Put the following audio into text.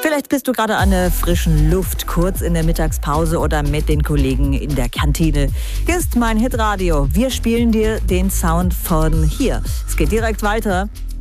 Vielleicht bist du gerade an der frischen Luft, kurz in der Mittagspause oder mit den Kollegen in der Kantine. Hier ist mein Hitradio. Wir spielen dir den Sound von hier. Es geht direkt weiter